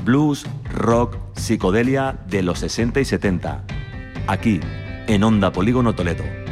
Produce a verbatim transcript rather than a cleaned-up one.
blues, rock, psicodelia de los sesenta y setenta. Aquí, en Onda Polígono Toledo.